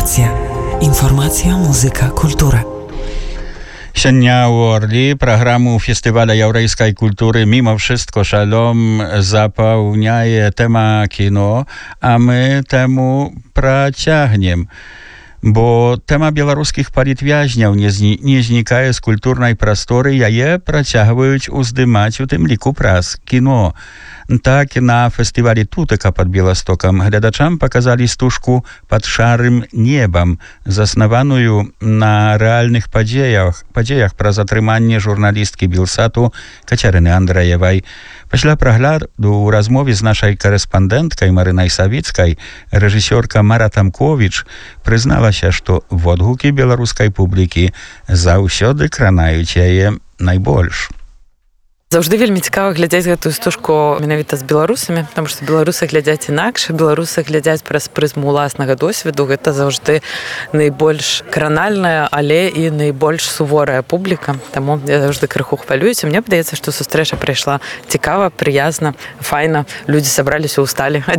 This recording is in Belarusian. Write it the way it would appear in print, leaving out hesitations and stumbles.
Інфармацыя, музыка, культура. Сёння ў Орлі праграму фестываля яўрэйскай культуры «Мимо wszystko шалом» запаўняе тэма кіно, а мы тэму працягнем. Бо тэма беларускіх палітвязняў не знікае з культурнай прасторы, яе працягваюць уздымаць у тым ліку праз кіно. Так, на фестывалі «Тутыка» пад Беластокам глядачам паказалі стужку «Пад шарым небам», заснаваную на рэальных падзеях праз атрыманне журналісткі Белсату Кацярыны Андраевай. Пасля прагляду ў размове з нашай корэспандэнткай Марынай Савіцкай рэжысёрка Мара Тамковіч прызналася, што водгукі беларускай публікі заўсёды кранаюць яе найбольш. Заўжды вельмі цікава глядзець гэтую стужку менавіта з беларусамі, таму што беларусы глядзяць інакш, беларусы глядзяць праз прызму ўласнага досведу. Гэта заўжды найбольш кранальная, але і найбольш суворая публіка. Таму я заўжды крыху хвалююся. Мне падаецца, што сустрэча прайшла цікава, прыязна, файна. Людзі сабраліся, усталі.